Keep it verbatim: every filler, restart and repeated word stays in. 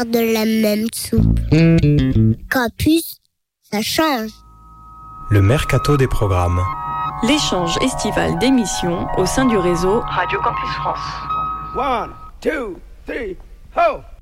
faire de la même soupe. Campus, ça change. Le mercato des programmes. L'échange estival d'émissions au sein du réseau Radio Campus France. One, two, three, ho!